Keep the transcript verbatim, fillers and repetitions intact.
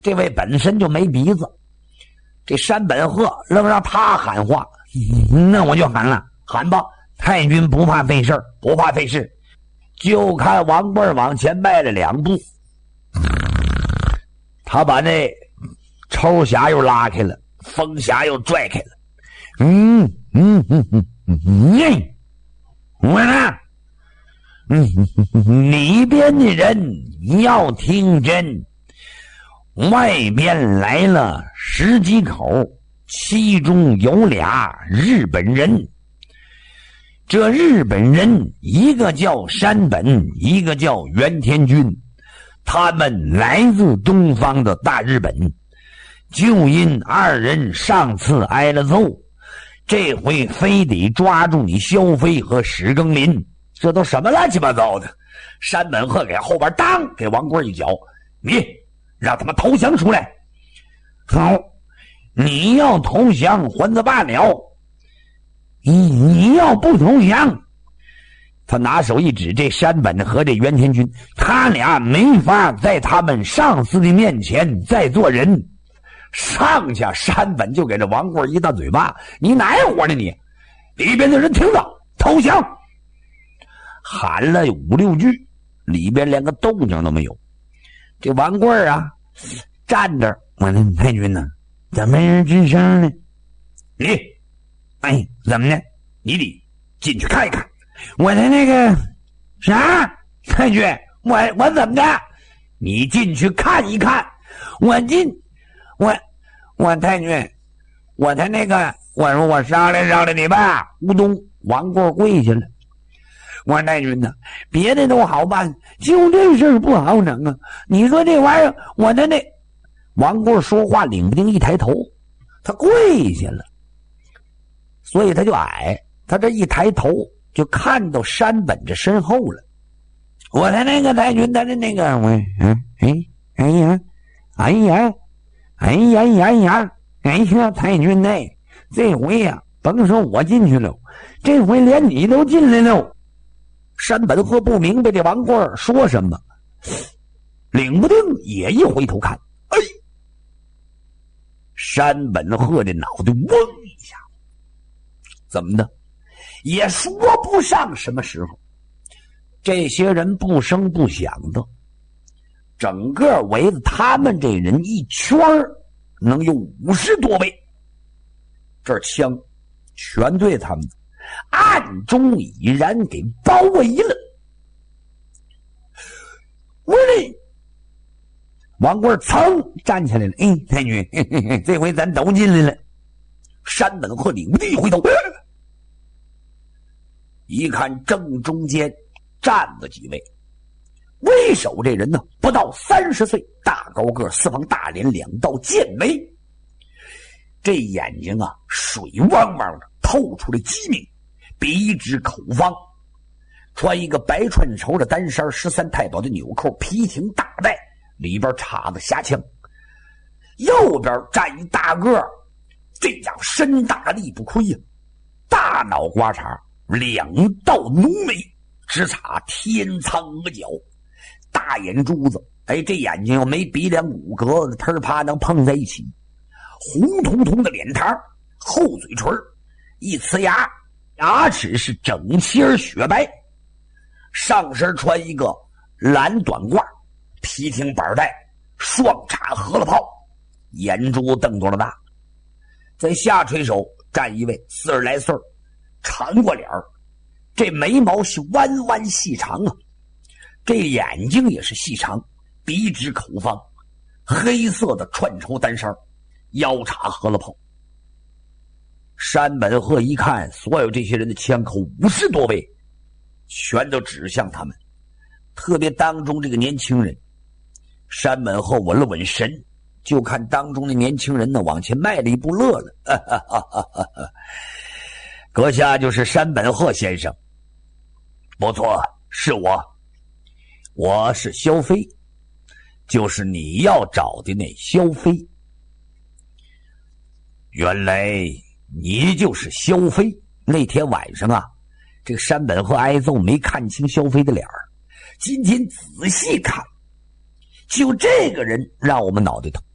这位本身就没鼻子，这山本鹤愣让他喊话，那我就喊了，喊吧，太君不怕费事，不怕费事。就看王贵往前迈了两步，他把那抽匣又拉开了，风匣又拽开了。嗯嗯嗯嗯嗯，我呢？嗯，里边的人要听真，外边来了十几口，其中有俩日本人。这日本人一个叫山本，一个叫袁天军，他们来自东方的大日本。就因二人上次挨了揍，这回非得抓住你萧飞和史更林。这都什么乱七八糟的！山本鹤给后边当给王贵一脚，你让他们投降出来。好，你要投降还则罢了，你你要不投降，他拿手一指这山本和这袁天军，他俩没法在他们上司的面前再做人。上下山本就给这王贵一大嘴巴，你哪伙呢你？里边的人听着，投降！喊了五六句，里边连个动静都没有。这王贵啊站着，我说太君呢，怎么没人吱声呢？你哎怎么呢？你得进去看一看。我的那个啥太君，我我怎么的？你进去看一看。我进我我太君，我才那个我说我商量商量你吧。乌冬王贵跪下了。我说太君呢，别的都好办，就这事儿不好整啊！你说这玩意儿，我的那王贵说话领不定一抬头，他跪下了，所以他就矮，他这一抬头就看到山本这身后了。我的那个太君，他的那个我嗯哎哎呀哎呀哎呀呀呀哎呀太君呢，这回呀甭说我进去了，这回连你都进来了。山本鹤不明白这王贵说什么，领不定也一回头看，哎，山本鹤的脑袋嗡一下，怎么的？也说不上什么时候，这些人不声不响的，整个围着他们这人一圈能有五十多位，这枪全对他们暗中已然给包围了。我嘞，王贵噌站起来了，哎，太君，嘿嘿嘿，这回咱都进来了。山本鹤领地一回头，一看正中间站了几位，为首这人呢不到三十岁，大高个，四方大脸，两道剑眉，这眼睛啊水汪汪的，透出了机敏，鼻直口方，穿一个白串绸的单衫，十三太保的纽扣，皮挺大带，里边插着匣枪。右边站一大个，这家伙身大力不亏呀，大脑瓜茬，两道浓眉，直插天苍额角，大眼珠子，哎，这眼睛又没鼻梁骨骼，喷啪能碰在一起，红彤彤的脸膛，厚嘴唇，一呲牙，牙齿是整齐而雪白，上身穿一个蓝短褂，皮挺板带，双插荷了炮，眼珠瞪多了大。在下垂手站一位四十来岁，长过脸儿，这眉毛是弯弯细长啊，这眼睛也是细长，鼻直口方，黑色的串绸单衫，腰插荷了炮。山本鹤一看所有这些人的枪口五十多位，全都指向他们，特别当中这个年轻人，山本鹤稳了稳神，就看当中的年轻人呢往前迈了一步，乐了，哈哈哈哈哈！阁下就是山本鹤先生？不错，是我，我是萧飞，就是你要找的那萧飞。原来你就是萧飞。那天晚上啊，这个山本鹤挨揍没看清萧飞的脸儿，今天仔细看，就这个人让我们脑袋疼。